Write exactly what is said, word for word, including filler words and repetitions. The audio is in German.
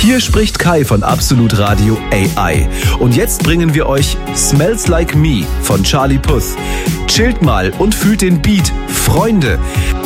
Hier spricht Kai von Absolut Radio A I. Und jetzt bringen wir euch Smells Like Me von Charlie Puth. Chillt mal und fühlt den Beat. Freunde,